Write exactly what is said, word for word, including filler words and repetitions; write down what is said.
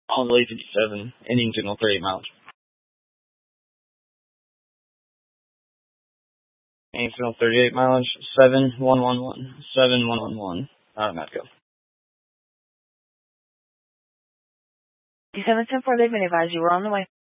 On the late fifty-seven, Indian signal thirty-eight miles. Indian signal thirty-eight miles, seven one one one, seven one one one, automatic go. Descendants ten four, they've been advised you were on the way.